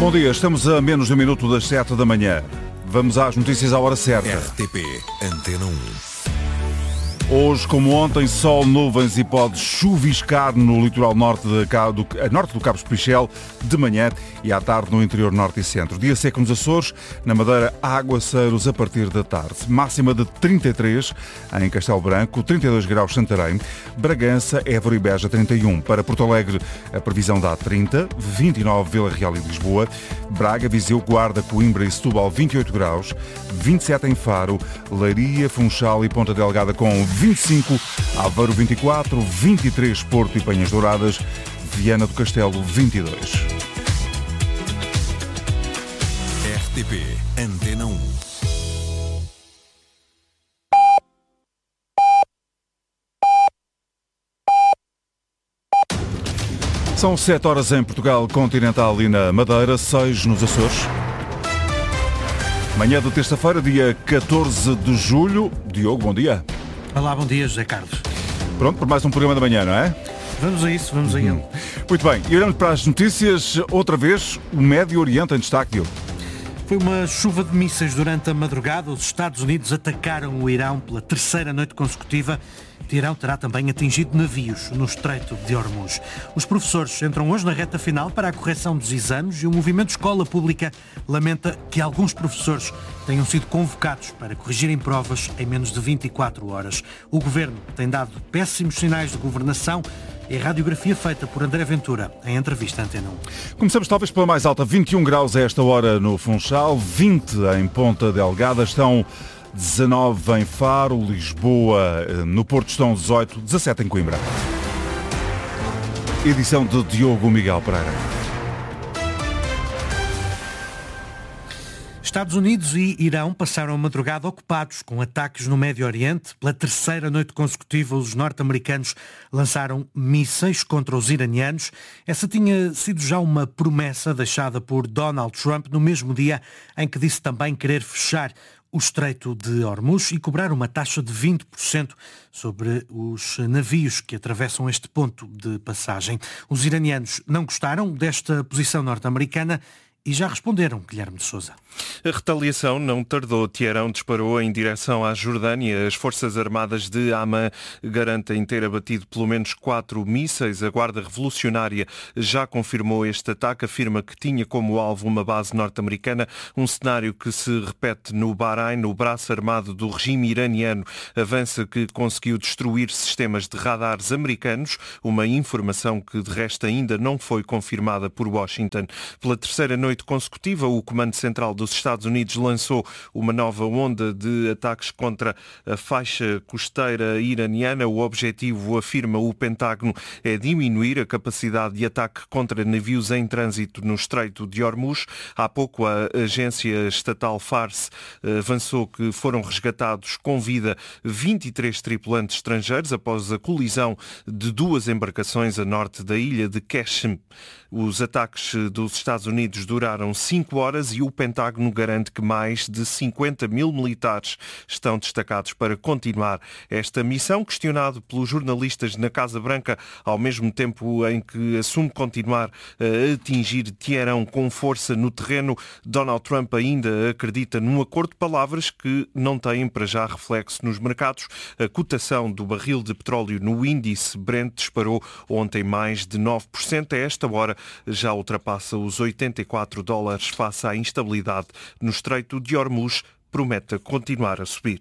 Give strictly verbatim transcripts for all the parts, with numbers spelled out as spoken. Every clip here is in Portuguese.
Bom dia, estamos a menos de um minuto das sete da manhã. Vamos às notícias à hora certa. R T P Antena um. Hoje, como ontem, sol, nuvens e pode chuviscar no litoral norte, de, do, norte do Cabo Espichel de manhã e à tarde no interior norte e centro. Dia seco nos Açores, na Madeira, aguaceiros a partir da tarde. Máxima de trinta e três em Castelo Branco, trinta e dois graus Santarém, Bragança, Évora e Beja trinta e um. Para Porto Alegre, a previsão dá trinta, vinte e nove Vila Real e Lisboa, Braga, Viseu, Guarda, Coimbra e Setúbal vinte e oito graus, vinte e sete em Faro, Leiria, Funchal e Ponta Delgada com vinte e cinco, Aveiro vinte e quatro, vinte e três Porto e Penhas Douradas, Viana do Castelo vinte e dois. R T P Antena um. São sete horas em Portugal continental e na Madeira, seis nos Açores. Manhã de terça-feira, dia catorze de julho. Diogo, bom dia. Olá, bom dia, José Carlos. Pronto, por mais um programa da manhã, não é? Vamos a isso, vamos a ele. Uhum. Muito bem, e olhamos para as notícias, outra vez, o Médio Oriente em destaque, Diogo. Foi uma chuva de mísseis durante a madrugada. Os Estados Unidos atacaram o Irão pela terceira noite consecutiva. O Irão terá também atingido navios no Estreito de Hormuz. Os professores entram hoje na reta final para a correção dos exames e o movimento Escola Pública lamenta que alguns professores tenham sido convocados para corrigirem provas em menos de vinte e quatro horas. O Governo tem dado péssimos sinais de governação. É a radiografia feita por André Ventura, em entrevista à Antena um. Começamos talvez pela mais alta, vinte e um graus a esta hora no Funchal, vinte em Ponta Delgada, estão dezanove em Faro, Lisboa, no Porto estão dezoito, dezassete em Coimbra. Edição de Diogo Miguel Pereira. Estados Unidos e Irão passaram a madrugada ocupados com ataques no Médio Oriente. Pela terceira noite consecutiva, os norte-americanos lançaram mísseis contra os iranianos. Essa tinha sido já uma promessa deixada por Donald Trump no mesmo dia em que disse também querer fechar o Estreito de Hormuz e cobrar uma taxa de vinte por cento sobre os navios que atravessam este ponto de passagem. Os iranianos não gostaram desta posição norte-americana e já responderam, Guilherme de Sousa. A retaliação não tardou. Teherão disparou em direção à Jordânia. As Forças Armadas de Amman garantem ter abatido pelo menos quatro mísseis. A Guarda Revolucionária já confirmou este ataque, afirma que tinha como alvo uma base norte-americana, um cenário que se repete no Bahrein. O braço armado do regime iraniano avança que conseguiu destruir sistemas de radares americanos, uma informação que de resto ainda não foi confirmada por Washington. Pela terceira noite consecutiva, o Comando Central dos Estados Unidos lançou uma nova onda de ataques contra a faixa costeira iraniana. O objetivo, afirma o Pentágono, é diminuir a capacidade de ataque contra navios em trânsito no Estreito de Hormuz. Há pouco a agência estatal Fars avançou que foram resgatados com vida vinte e três tripulantes estrangeiros após a colisão de duas embarcações a norte da ilha de Qashm. Os ataques dos Estados Unidos duraram cinco horas e o Pentágono garante que mais de cinquenta mil militares estão destacados para continuar esta missão. Questionado pelos jornalistas na Casa Branca, ao mesmo tempo em que assume continuar a atingir Teherão com força no terreno, Donald Trump ainda acredita num acordo de palavras que não tem para já reflexo nos mercados. A cotação do barril de petróleo no índice Brent disparou ontem mais de nove por cento. A esta hora já ultrapassa os oitenta e quatro dólares face à instabilidade no Estreito de Hormuz, promete continuar a subir.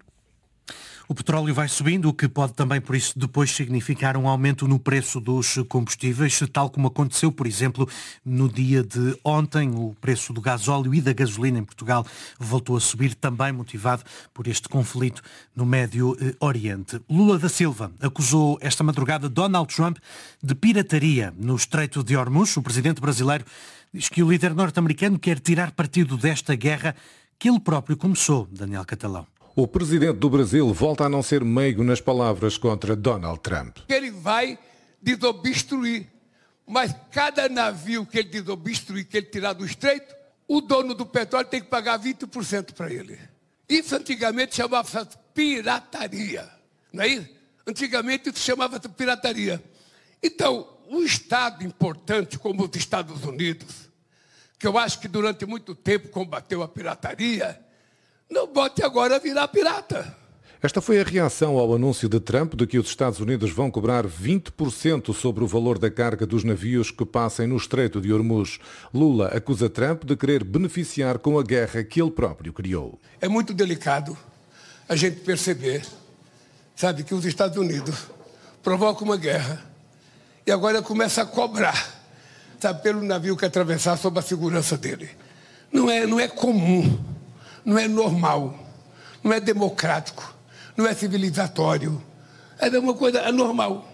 O petróleo vai subindo, o que pode também, por isso, depois significar um aumento no preço dos combustíveis, tal como aconteceu, por exemplo, no dia de ontem. O preço do gasóleo e da gasolina em Portugal voltou a subir, também motivado por este conflito no Médio Oriente. Lula da Silva acusou esta madrugada Donald Trump de pirataria no Estreito de Hormuz. O presidente brasileiro diz que o líder norte-americano quer tirar partido desta guerra que ele próprio começou. Daniel Catalão. O presidente do Brasil volta a não ser meigo nas palavras contra Donald Trump. Ele vai desobstruir, mas cada navio que ele desobstruir, que ele tirar do estreito, o dono do petróleo tem que pagar vinte por cento para ele. Isso antigamente chamava pirataria, não é isso? Antigamente isso chamava pirataria. Então, um Estado importante como os Estados Unidos, que eu acho que durante muito tempo combateu a pirataria, não bote agora a virar pirata. Esta foi a reação ao anúncio de Trump de que os Estados Unidos vão cobrar vinte por cento sobre o valor da carga dos navios que passem no Estreito de Hormuz. Lula acusa Trump de querer beneficiar com a guerra que ele próprio criou. É muito delicado a gente perceber, sabe, que os Estados Unidos provocam uma guerra e agora começa a cobrar, sabe, pelo navio que atravessar sob a segurança dele. Não é, não é comum, não é normal, não é democrático. Não é civilizatório, é uma coisa anormal.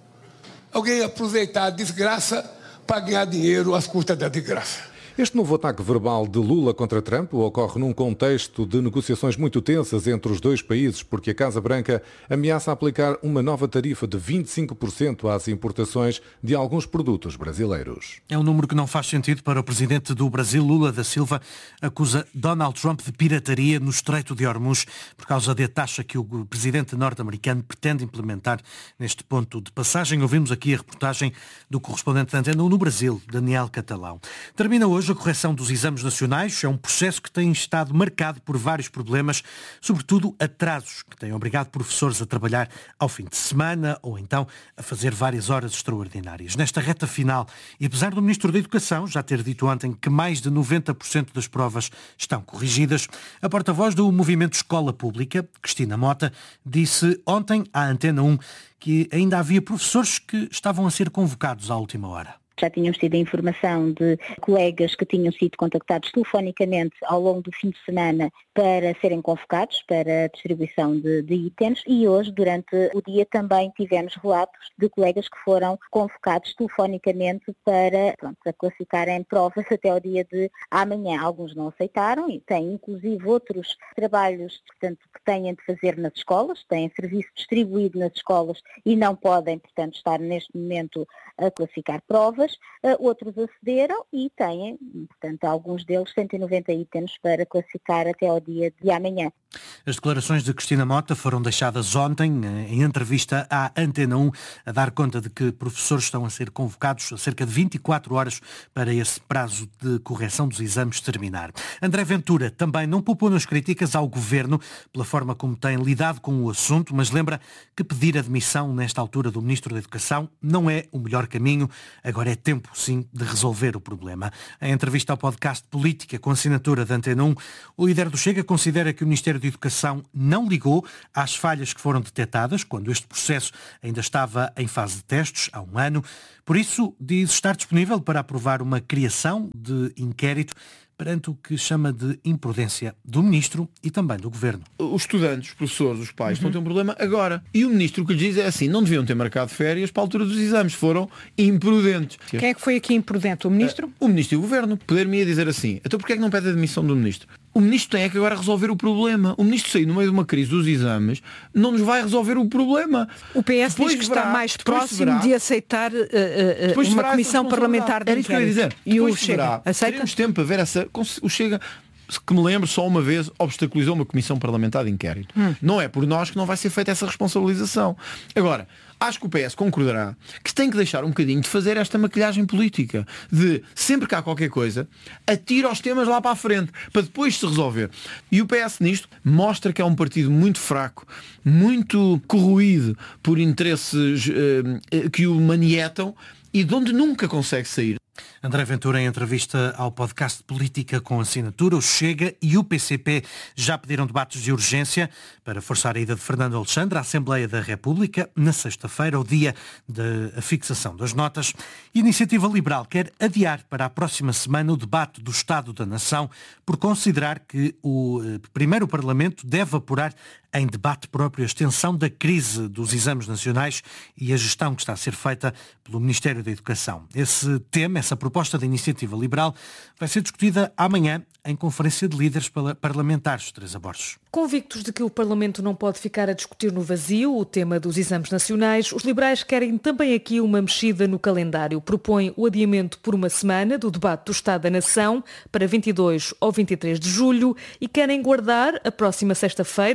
Alguém aproveitar a desgraça para ganhar dinheiro às custas da desgraça. Este novo ataque verbal de Lula contra Trump ocorre num contexto de negociações muito tensas entre os dois países, porque a Casa Branca ameaça aplicar uma nova tarifa de vinte e cinco por cento às importações de alguns produtos brasileiros. É um número que não faz sentido para o presidente do Brasil, Lula da Silva, acusa Donald Trump de pirataria no Estreito de Hormuz por causa da taxa que o presidente norte-americano pretende implementar neste ponto de passagem. Ouvimos aqui a reportagem do correspondente da Antena no Brasil, Daniel Catalão. Termina hoje a correção dos exames nacionais. É um processo que tem estado marcado por vários problemas, sobretudo atrasos, que têm obrigado professores a trabalhar ao fim de semana ou então a fazer várias horas extraordinárias. Nesta reta final, e apesar do Ministro da Educação já ter dito ontem que mais de noventa por cento das provas estão corrigidas, a porta-voz do Movimento Escola Pública, Cristina Mota, disse ontem à Antena um que ainda havia professores que estavam a ser convocados à última hora. Já tínhamos tido a informação de colegas que tinham sido contactados telefonicamente ao longo do fim de semana para serem convocados para a distribuição de, de itens e hoje, durante o dia, também tivemos relatos de colegas que foram convocados telefonicamente para, pronto, para classificarem provas até ao dia de amanhã. Alguns não aceitaram e têm inclusive outros trabalhos, portanto, que têm de fazer nas escolas, têm serviço distribuído nas escolas e não podem, portanto, estar neste momento a classificar provas. Uh, outros acederam e têm, portanto, alguns deles cento e noventa itens para classificar até ao dia de amanhã. As declarações de Cristina Mota foram deixadas ontem em entrevista à Antena um, a dar conta de que professores estão a ser convocados a cerca de vinte e quatro horas para esse prazo de correção dos exames terminar. André Ventura também não poupou nas críticas ao Governo pela forma como tem lidado com o assunto, mas lembra que pedir admissão nesta altura do Ministro da Educação não é o melhor caminho. Agora é tempo, sim, de resolver o problema. Em entrevista ao podcast Política, com assinatura da Antena um, o líder do Chega considera que o Ministério da Educação não ligou às falhas que foram detectadas quando este processo ainda estava em fase de testes, há um ano. Por isso, diz estar disponível para aprovar uma criação de inquérito perante o que chama de imprudência do Ministro e também do Governo. Os estudantes, os professores, os pais uhum. estão a ter um problema agora. E o Ministro o que lhes diz é assim, não deviam ter marcado férias para a altura dos exames, foram imprudentes. Quem é que foi aqui imprudente? O Ministro? Uh, o Ministro e o Governo. Poder-me ia dizer assim, então porquê é que não pede a demissão do Ministro? O Ministro tem é que agora resolver o problema. O Ministro sair no meio de uma crise dos exames não nos vai resolver o problema. O P S depois diz que verá, está mais próximo verá, de aceitar uh, uh, uma comissão parlamentar de inquérito. Era isso que eu ia dizer. E o Chega aceita? Teremos tempo para ver essa... O Chega, que me lembro, só uma vez obstaculizou uma comissão parlamentar de inquérito. Hum. Não é por nós que não vai ser feita essa responsabilização. Agora, acho que o P S concordará que tem que deixar um bocadinho de fazer esta maquilhagem política, de sempre que há qualquer coisa, atira os temas lá para a frente, para depois se resolver. E o P S nisto mostra que é um partido muito fraco, muito corroído por interesses eh, que o manietam e de onde nunca consegue sair. André Ventura, em entrevista ao podcast Política com assinatura, o Chega e o P C P já pediram debates de urgência para forçar a ida de Fernando Alexandre à Assembleia da República na sexta-feira, o dia da fixação das notas. A Iniciativa Liberal quer adiar para a próxima semana o debate do Estado da Nação por considerar que o primeiro Parlamento deve apurar em debate próprio a extensão da crise dos exames nacionais e a gestão que está a ser feita pelo Ministério da Educação. Esse tema, essa proposta da Iniciativa Liberal, vai ser discutida amanhã em Conferência de Líderes Parlamentares. Teresa Borges. Convictos de que o Parlamento não pode ficar a discutir no vazio o tema dos exames nacionais, os liberais querem também aqui uma mexida no calendário. Propõem o adiamento por uma semana do debate do Estado da Nação para vinte e dois ou vinte e três de julho e querem guardar a próxima sexta-feira, dezassete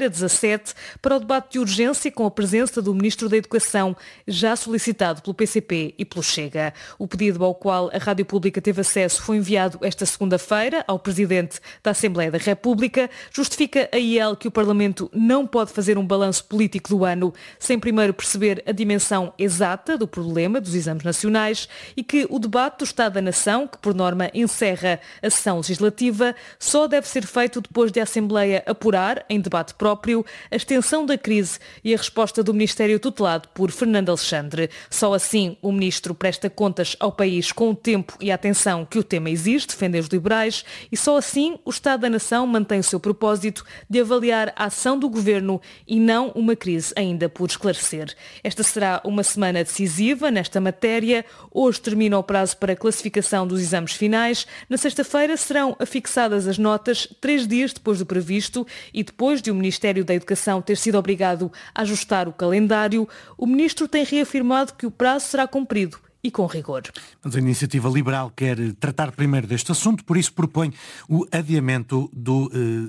sete para o debate de urgência com a presença do Ministro da Educação, já solicitado pelo P C P e pelo Chega. O pedido ao qual a Rádio Pública teve acesso foi enviado esta segunda-feira ao Presidente da Assembleia da República. Justifica a I E L que o Parlamento não pode fazer um balanço político do ano sem primeiro perceber a dimensão exata do problema dos exames nacionais e que o debate do Estado da Nação, que por norma encerra a sessão legislativa, só deve ser feito depois de a Assembleia apurar, em debate próprio, a extensão da crise e a resposta do Ministério tutelado por Fernando Alexandre. Só assim o Ministro presta contas ao país com o tempo e a atenção que o tema exige, defendem os liberais, e só assim o Estado da Nação mantém o seu propósito de avaliar a ação do Governo e não uma crise ainda por esclarecer. Esta será uma semana decisiva nesta matéria. Hoje termina o prazo para a classificação dos exames finais. Na sexta-feira serão afixadas as notas, três dias depois do previsto e depois de o Ministério da Educação ter sido obrigado a ajustar o calendário. O Ministro tem reafirmado que o prazo será cumprido e com rigor. Mas a Iniciativa Liberal quer tratar primeiro deste assunto, por isso propõe o adiamento do,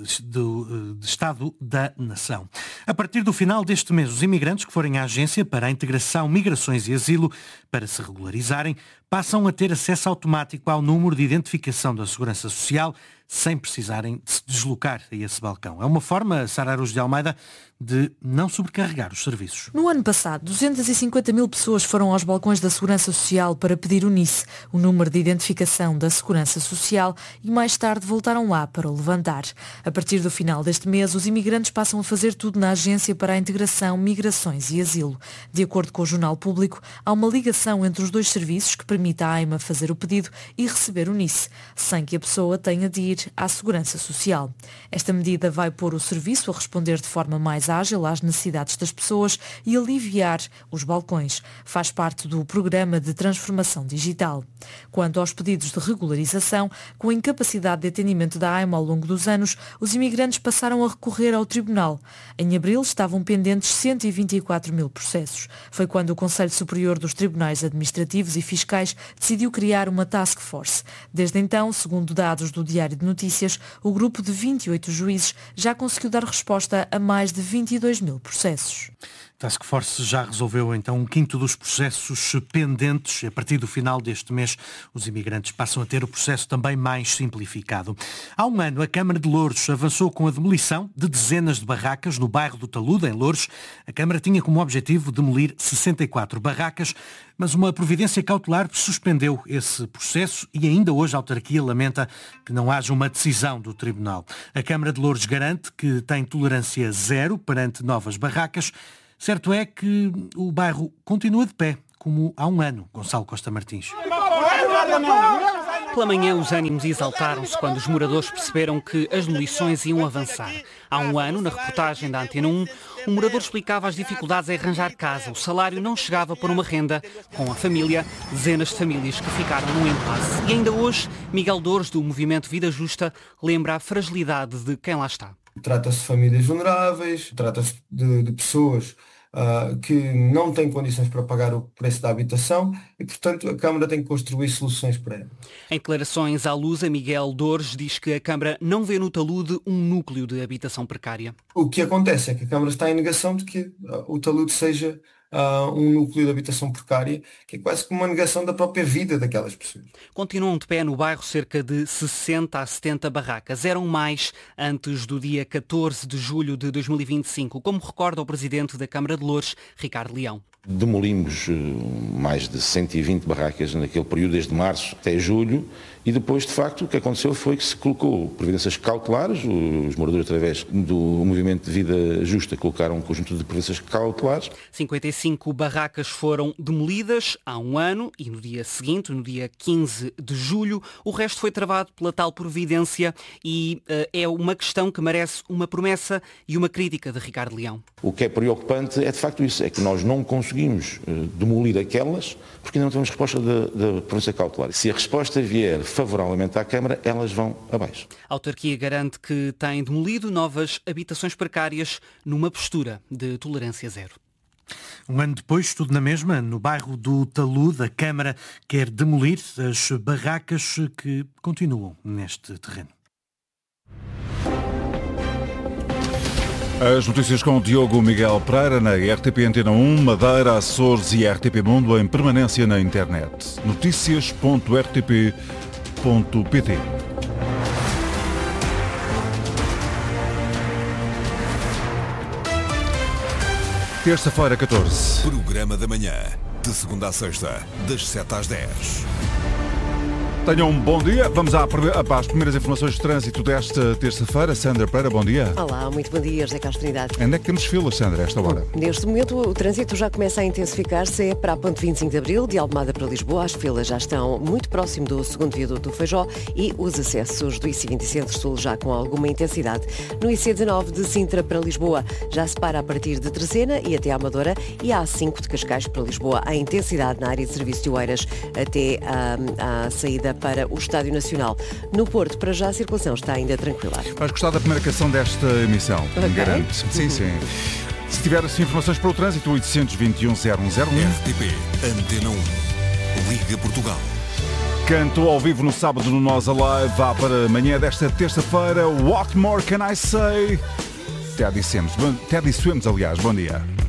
do, do Estado da Nação. A partir do final deste mês, os imigrantes que forem à Agência para a Integração, Migrações e Asilo para se regularizarem, passam a ter acesso automático ao número de identificação da Segurança Social sem precisarem de se deslocar a esse balcão. É uma forma, Sara Araújo de Almeida, de não sobrecarregar os serviços. No ano passado, duzentas e cinquenta mil pessoas foram aos balcões da Segurança Social para pedir o N I S, o número de identificação da Segurança Social, e mais tarde voltaram lá para o levantar. A partir do final deste mês, os imigrantes passam a fazer tudo na Agência para a Integração, Migrações e Asilo. De acordo com o Jornal Público, há uma ligação entre os dois serviços que permite à AIMA fazer o pedido e receber o N I S, sem que a pessoa tenha de ir à Segurança Social. Esta medida vai pôr o serviço a responder de forma mais ágil às necessidades das pessoas e aliviar os balcões. Faz parte do Programa de Transformação Digital. Quanto aos pedidos de regularização, com a incapacidade de atendimento da AIMA ao longo dos anos, os imigrantes passaram a recorrer ao Tribunal. Em abril estavam pendentes cento e vinte e quatro mil processos. Foi quando o Conselho Superior dos Tribunais Administrativos e Fiscais decidiu criar uma task force. Desde então, segundo dados do Diário de Notícias, o grupo de vinte e oito juízes já conseguiu dar resposta a mais de vinte e dois mil processos. A Task Force já resolveu então um quinto dos processos pendentes. A partir do final deste mês, os imigrantes passam a ter o processo também mais simplificado. Há um ano, a Câmara de Loures avançou com a demolição de dezenas de barracas no bairro do Talude, em Loures. A Câmara tinha como objetivo demolir sessenta e quatro barracas, mas uma providência cautelar suspendeu esse processo e ainda hoje a autarquia lamenta que não haja uma decisão do Tribunal. A Câmara de Loures garante que tem tolerância zero perante novas barracas. Certo é que o bairro continua de pé, como há um ano. Gonçalo Costa Martins. Pela manhã, os ânimos exaltaram-se quando os moradores perceberam que as demolições iam avançar. Há um ano, na reportagem da Antena um, um morador explicava as dificuldades em arranjar casa. O salário não chegava para uma renda. Com a família, dezenas de famílias que ficaram no impasse. E ainda hoje, Miguel Dores, do movimento Vida Justa, lembra a fragilidade de quem lá está. Trata-se de famílias vulneráveis, trata-se de, de pessoas uh, que não têm condições para pagar o preço da habitação e, portanto, a Câmara tem que construir soluções para ela. Em declarações à Lusa, Miguel Dores diz que a Câmara não vê no talude um núcleo de habitação precária. O que acontece é que a Câmara está em negação de que uh, o talude seja Uh, um núcleo de habitação precária, que é quase como uma negação da própria vida daquelas pessoas. Continuam de pé no bairro cerca de sessenta a setenta barracas. Eram mais antes do dia catorze de julho de dois mil e vinte e cinco, como recorda o presidente da Câmara de Loures, Ricardo Leão. Demolimos mais de cento e vinte barracas naquele período, desde março até julho, e depois, de facto, o que aconteceu foi que se colocou providências cautelares, os moradores, através do movimento de Vida Justa, colocaram um conjunto de providências cautelares. cinquenta e cinco barracas foram demolidas há um ano e no dia seguinte, no dia quinze de julho, o resto foi travado pela tal providência e uh, é uma questão que merece uma promessa e uma crítica de Ricardo Leão. O que é preocupante é, de facto, isso, é que nós não conseguimos uh, demolir aquelas porque ainda não temos resposta da, da providência cautelar. Se a resposta vier favoravelmente à Câmara, elas vão abaixo. A autarquia garante que tem demolido novas habitações precárias numa postura de tolerância zero. Um ano depois, tudo na mesma, no bairro do Talude, a Câmara quer demolir as barracas que continuam neste terreno. As notícias com o Diogo Miguel Pereira na R T P Antena um, Madeira, Açores e R T P Mundo em permanência na internet. notícias ponto r t p ponto p t. Terça-feira, catorze. Programa da manhã, de segunda a sexta, das sete às dez. Tenham um bom dia. Vamos às primeiras informações de trânsito desta terça-feira. Sandra Pereira, bom dia. Olá, muito bom dia, José Carlos Trindade. Onde é que temos filas, Sandra, a esta hora? Neste momento o trânsito já começa a intensificar-se. É para a ponte vinte e cinco de Abril, de Almada para Lisboa. As filas já estão muito próximo do segundo viaduto do Feijó e os acessos do I C vinte e Centro-Sul já com alguma intensidade. No I C dezanove de Sintra para Lisboa já se para a partir de Terceira e até a Amadora, e a A cinco de Cascais para Lisboa a intensidade na área de serviço de Oeiras até a, a saída para o Estádio Nacional. No Porto, para já, a circulação está ainda tranquila. Vais gostar da primeira canção desta emissão, okay. me garanto. Sim, sim. Se tiver assim, informações para o trânsito, oitocentos e vinte e um, zero um zero um. R T P Antena um. Liga Portugal. Canto ao vivo no sábado no Nós Alive. Vá para amanhã desta terça-feira. What more can I say? Até dissemos, até dissemos, aliás. Bom dia.